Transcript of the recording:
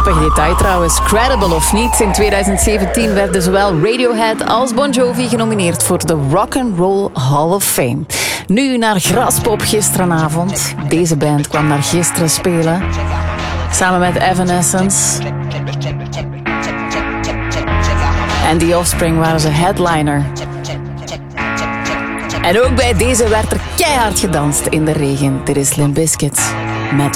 Grappig detail trouwens. Credible of niet, in 2017 werden zowel Radiohead als Bon Jovi genomineerd voor de Rock and Roll Hall of Fame. Nu naar Graspop gisteravond. Deze band kwam daar gisteren spelen. Samen met Evanescence. En The Offspring waren ze headliner. En ook bij deze werd er keihard gedanst in de regen. Dit is Limp Bizkit met